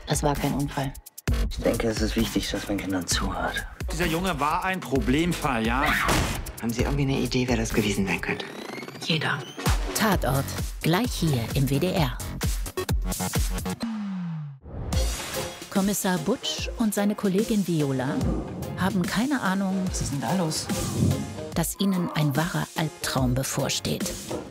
Es war kein Unfall. Ich denke, es ist wichtig, dass man Kindern zuhört. Dieser Junge war ein Problemfall, ja? Haben Sie irgendwie eine Idee, wer das gewesen sein könnte? Jeder. Tatort, gleich hier im WDR. Kommissar Butsch und seine Kollegin Viola haben keine Ahnung, Was ist denn da los? dass ihnen ein wahrer Albtraum bevorsteht.